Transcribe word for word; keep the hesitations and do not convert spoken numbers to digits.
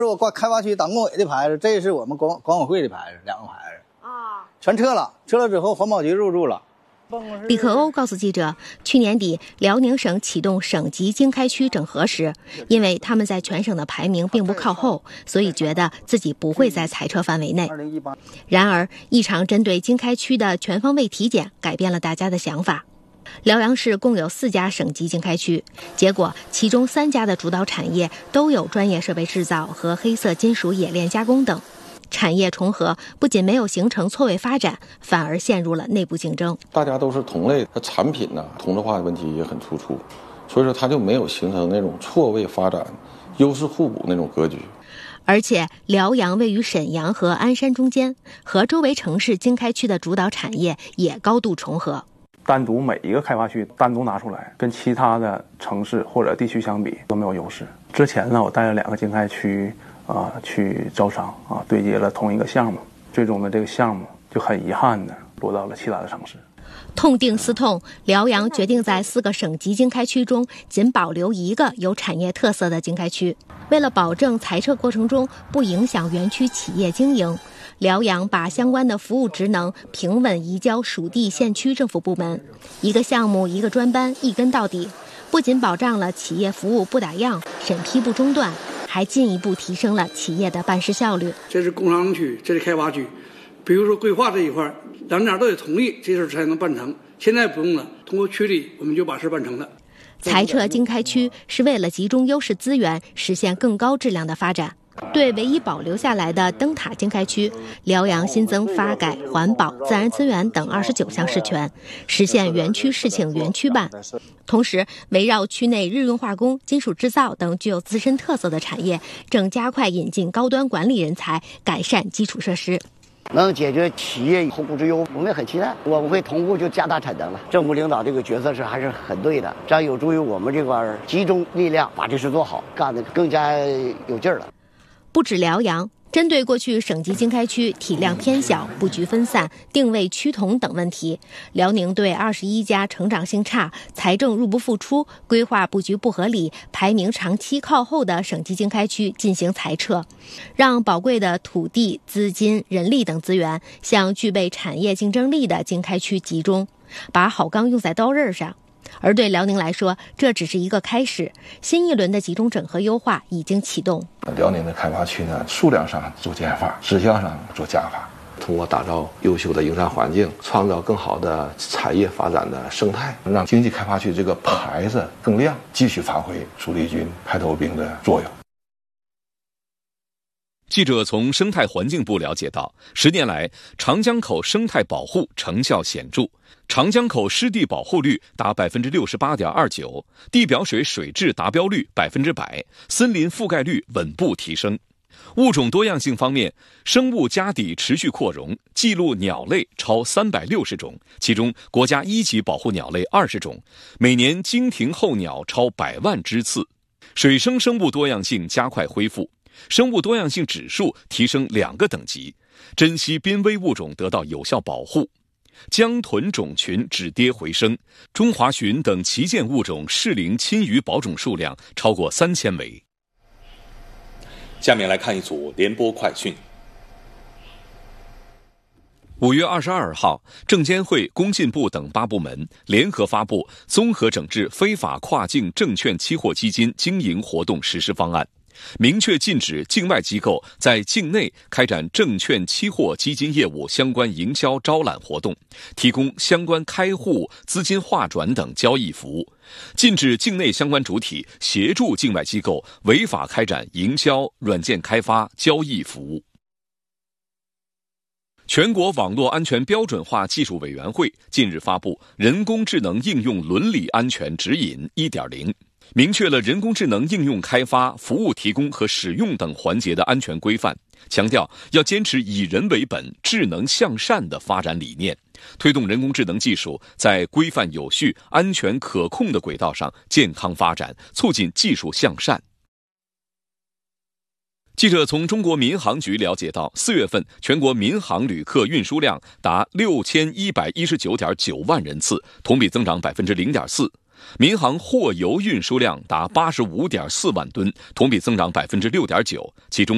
我挂开发区党工委的牌子，这是我们管管委会的牌子，两个牌子啊，全撤了。撤了之后，环保局入驻了。 李克欧告诉记者，去年底辽宁省启动省级经开区整合时，因为他们在全省的排名并不靠后，所以觉得自己不会在裁撤范围内。然而，一场针对经开区的全方位体检改变了大家的想法。辽阳市共有四家省级经开区，结果其中三家的主导产业都有专业设备制造和黑色金属冶炼加工等，产业重合不仅没有形成错位发展，反而陷入了内部竞争。 大家都是同类，它产品呢同质化的问题也很突出，所以说它就没有形成那种错位发展、优势互补那种格局。 而且辽阳位于沈阳和鞍山中间，和周围城市经开区的主导产业也高度重合。 单独每一个开发区单独拿出来，跟其他的城市或者地区相比都没有优势。之前呢，我带了两个经开区啊、呃、去招商啊，对接了同一个项目，最终的这个项目就很遗憾的落到了其他的城市。 痛定思痛，辽阳决定在四个省级经开区中仅保留一个有产业特色的经开区。为了保证裁撤过程中不影响园区企业经营，辽阳把相关的服务职能平稳移交属地县区政府部门，一个项目一个专班，一跟到底，不仅保障了企业服务不打烊、审批不中断，还进一步提升了企业的办事效率。 这是工商区，这是开发区，比如说规划这一块，两家都得同意，这事才能办成。现在不用了，通过区里我们就把事办成了。 裁撤经开区是为了集中优势资源，实现更高质量的发展。对唯一保留下来的灯塔经开区，辽阳新增发改、环保、自然资源等二十九项事权，实现园区事请园区办。同时，围绕区内日用化工、金属制造等具有自身特色的产业，正加快引进高端管理人才，改善基础设施。 能解决企业后顾之忧，我们也很期待。我们会同步就加大产能了。政府领导这个角色是还是很对的，这样有助于我们这块集中力量把这事做好，干得更加有劲儿了。 不止辽阳，针对过去省级经开区体量偏小、布局分散、定位趋同等问题，辽宁对二十一家成长性差、财政入不敷出、规划布局不合理、排名长期靠后的省级经开区进行裁撤，让宝贵的土地、资金、人力等资源向具备产业竞争力的经开区集中，把好钢用在刀刃上。而对辽宁来说，这只是一个开始，新一轮的集中整合优化已经启动。 辽宁的开发区呢，数量上做减法，质量上做加法，通过打造优秀的营商环境，创造更好的产业发展的生态，让经济开发区这个牌子更亮，继续发挥主力军排头兵的作用。 记者从生态环境部了解到，十年来，长江口生态保护成效显著，长江口湿地保护率达百分之六十八点二九，地表水水质达标率百分之百，森林覆盖率稳步提升。物种多样性方面，生物家底持续扩容，记录鸟类超三百六十种，其中国家一级保护鸟类二十种，每年经停候鸟超百万只次。水生生物多样性加快恢复，生物多样性指数提升两个等级，珍稀濒危物种得到有效保护。江豚种群止跌回升，中华鲟等旗舰物种适龄侵鱼保种数量超过三千尾。 下面来看一组联播快讯。 五月二十二号，证监会、工信部等八部门联合发布《综合整治非法跨境证券期货基金经营活动实施方案》，明确禁止境外机构在境内开展证券期货基金业务相关营销招揽活动，提供相关开户、资金划转等交易服务，禁止境内相关主体协助境外机构违法开展营销、软件开发、交易服务。全国网络安全标准化技术委员会近日发布《人工智能应用伦理安全指引 一点零》，明确了人工智能应用开发、服务提供和使用等环节的安全规范，强调要坚持以人为本、智能向善的发展理念，推动人工智能技术在规范有序、安全可控的轨道上健康发展，促进技术向善。记者从中国民航局了解到，四月份全国民航旅客运输量达六千一百一十九点九万人次，同比增长百分之零点四。民航货邮运输量达八十五点四万吨，同比增长百分之六点九，其中